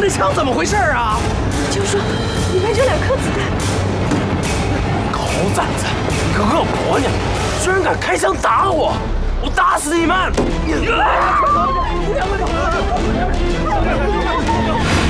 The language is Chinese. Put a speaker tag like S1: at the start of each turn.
S1: 的枪怎么回事啊？
S2: 就说里面就2颗子弹。
S1: 狗崽子，你个恶婆娘，居然敢开枪打我！我打死你们！